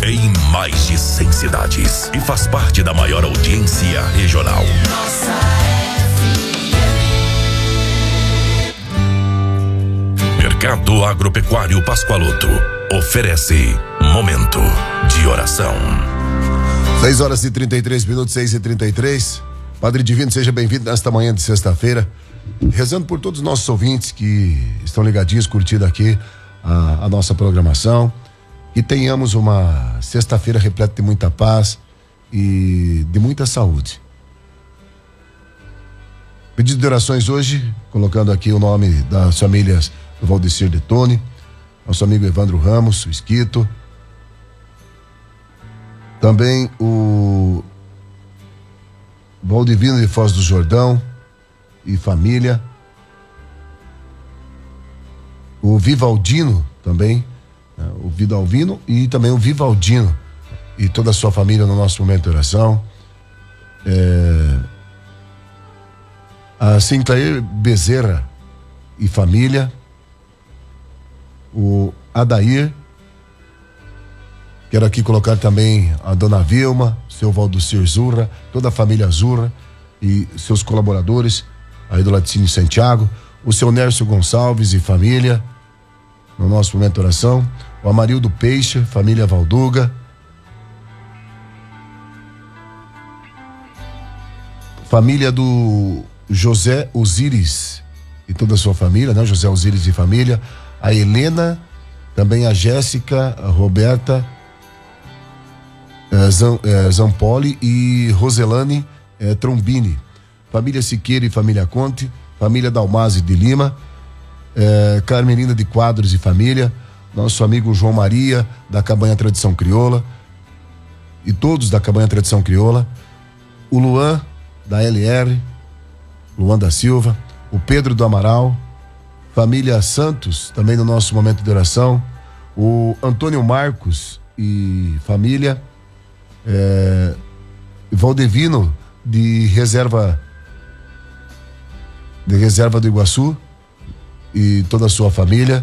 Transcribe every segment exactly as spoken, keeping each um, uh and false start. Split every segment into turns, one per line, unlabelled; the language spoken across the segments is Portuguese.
em mais de cem cidades e faz parte da maior audiência regional.
Nossa F M.
Mercado Agropecuário Pascoaloto oferece Momento de Oração.
seis horas e trinta e três minutos, seis e trinta e três. Padre Divino, seja bem-vindo nesta manhã de sexta-feira. Rezando por todos os nossos ouvintes que estão ligadinhos, curtindo aqui a, a nossa programação. E tenhamos uma sexta-feira repleta de muita paz e de muita saúde. Pedido de orações hoje, colocando aqui o nome das famílias do Valdecir de Tone, nosso amigo Evandro Ramos, o Esquito. Também o Valdivino de Foz do Jordão e família. O Vivaldino também, né? O Vidalvino e também o Vivaldino e toda a sua família no nosso momento de oração. É, a Sinclair Bezerra e família. O Adair. Quero aqui colocar também a dona Vilma, seu Valdocir Zurra, toda a família Zurra e seus colaboradores aí do Laticínio Santiago, o seu Nércio Gonçalves e família no nosso momento de oração, o Amarildo Peixe, família Valduga, família do José Osíris e toda a sua família, né? José Osíris e família, a Helena, também a Jéssica, a Roberta, eh, Zam, eh, Zampoli e Roselane eh, Trombini, família Siqueira e família Conte, família Dalmazzi de Lima, eh, Carmelina de Quadros e família, nosso amigo João Maria da Cabanha Tradição Crioula e todos da Cabanha Tradição Crioula, o Luan da L R, Luan da Silva, o Pedro do Amaral, família Santos, também no nosso momento de oração, o Antônio Marcos e família, é, Valdevino de reserva de reserva do Iguaçu e toda a sua família,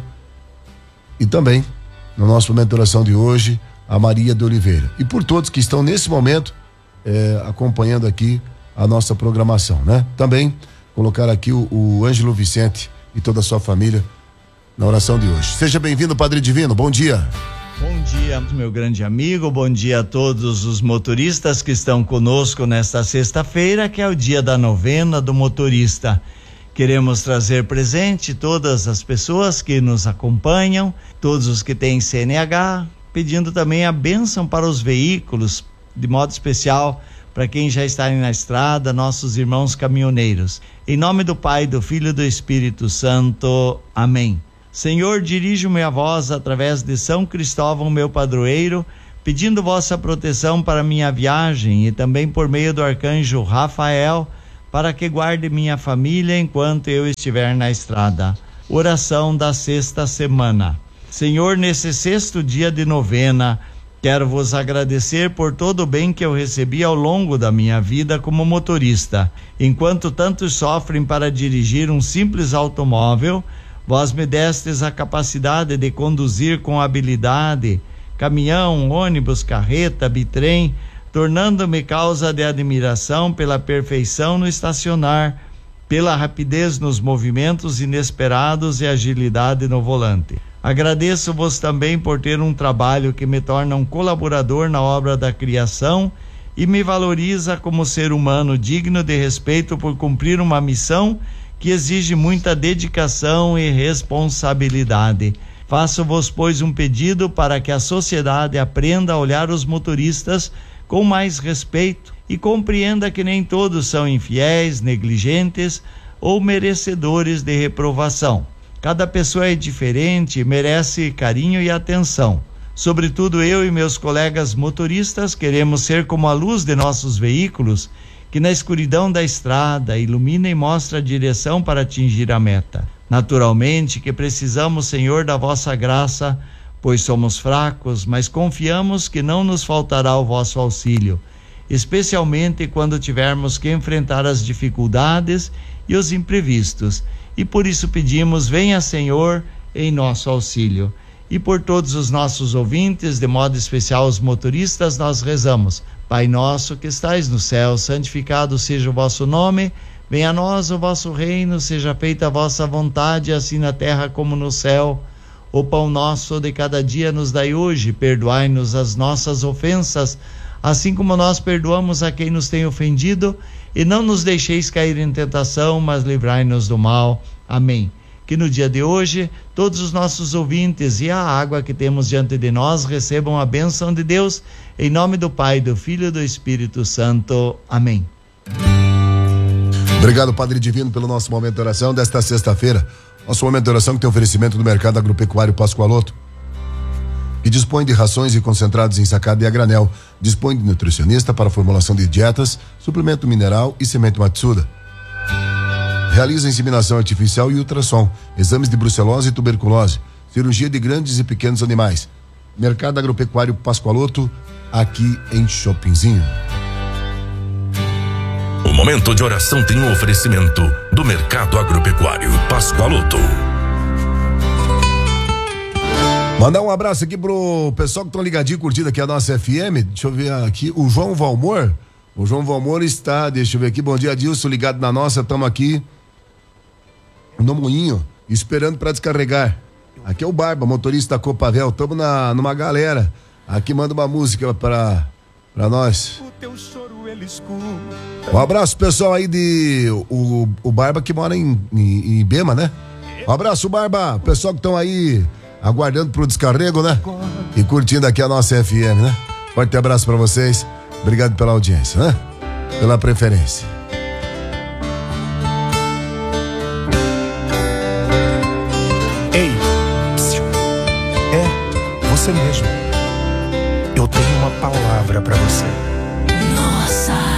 e também no nosso momento de oração de hoje, a Maria de Oliveira, e por todos que estão nesse momento é, acompanhando aqui a nossa programação, né? Também colocar aqui o, o Ângelo Vicente e toda a sua família na oração de hoje. Seja bem-vindo, Padre Divino, bom dia.
Bom dia, meu grande amigo, bom dia a todos os motoristas que estão conosco nesta sexta-feira, que é o dia da novena do motorista. Queremos trazer presente todas as pessoas que nos acompanham, todos os que têm C N H, pedindo também a bênção para os veículos, de modo especial para quem já está na estrada, nossos irmãos caminhoneiros. Em nome do Pai, do Filho e do Espírito Santo. Amém. Senhor, dirijo-me a vós através de São Cristóvão, meu padroeiro, pedindo vossa proteção para minha viagem e também por meio do arcanjo Rafael, para que guarde minha família enquanto eu estiver na estrada. Oração da sexta semana. Senhor, nesse sexto dia de novena, quero vos agradecer por todo o bem que eu recebi ao longo da minha vida como motorista. Enquanto tantos sofrem para dirigir um simples automóvel, vós me destes a capacidade de conduzir com habilidade caminhão, ônibus, carreta, bitrem, tornando-me causa de admiração pela perfeição no estacionar, pela rapidez nos movimentos inesperados e agilidade no volante. Agradeço-vos também por ter um trabalho que me torna um colaborador na obra da criação e me valoriza como ser humano digno de respeito por cumprir uma missão que exige muita dedicação e responsabilidade. Faço-vos, pois, um pedido para que a sociedade aprenda a olhar os motoristas com mais respeito e compreenda que nem todos são infiéis, negligentes ou merecedores de reprovação. Cada pessoa é diferente e merece carinho e atenção. Sobretudo eu e meus colegas motoristas queremos ser como a luz de nossos veículos, que na escuridão da estrada ilumina e mostra a direção para atingir a meta. Naturalmente que precisamos, Senhor, da vossa graça, pois somos fracos, mas confiamos que não nos faltará o vosso auxílio, especialmente quando tivermos que enfrentar as dificuldades e os imprevistos. E por isso pedimos, venha, Senhor, em nosso auxílio. E por todos os nossos ouvintes, de modo especial os motoristas, nós rezamos: Pai nosso que estais no céu, santificado seja o vosso nome, venha a nós o vosso reino, seja feita a vossa vontade, assim na terra como no céu. O pão nosso de cada dia nos dai hoje, perdoai-nos as nossas ofensas, assim como nós perdoamos a quem nos tem ofendido, e não nos deixeis cair em tentação, mas livrai-nos do mal. Amém. Que no dia de hoje, todos os nossos ouvintes e a água que temos diante de nós recebam a bênção de Deus, em nome do Pai, do Filho e do Espírito Santo. Amém.
Obrigado, Padre Divino, pelo nosso momento de oração desta sexta-feira. Nosso momento de oração que tem oferecimento do Mercado Agropecuário Pascoaloto, que dispõe de rações e concentrados em sacada e a granel. Dispõe de nutricionista para formulação de dietas, suplemento mineral e semente Matsuda. Realiza inseminação artificial e ultrassom, exames de brucelose e tuberculose, cirurgia de grandes e pequenos animais. Mercado Agropecuário Pascoaloto, aqui em Shoppingzinho.
O momento de oração tem um oferecimento do Mercado Agropecuário Pascoaloto.
Mandar um abraço aqui pro pessoal que estão ligadinho, curtindo aqui a nossa F M. Deixa eu ver aqui, o João Valmor. O João Valmor está, deixa eu ver aqui, bom dia, Adilson, ligado na nossa, estamos aqui no Moinho, esperando para descarregar. Aqui é o Barba, motorista da Copavel, estamos na, numa galera. Aqui manda uma música para para nós. Um abraço, pessoal aí de o, o Barba que mora em, em, em Bema, né? Um abraço, Barba, pessoal que estão aí aguardando pro descarrego, né? E curtindo aqui a nossa F M, né? Forte abraço para vocês. Obrigado pela audiência, né? Pela preferência.
Ei, psiu. É, você mesmo. Eu tenho uma palavra pra você.
Nossa.